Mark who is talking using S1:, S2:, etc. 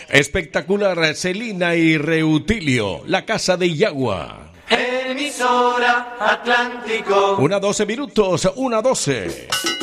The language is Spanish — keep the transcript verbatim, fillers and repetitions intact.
S1: Espectacular, Celina y Reutilio, la casa de Yagua.
S2: Emisora Atlántico.
S1: Una doce minutos, una doce.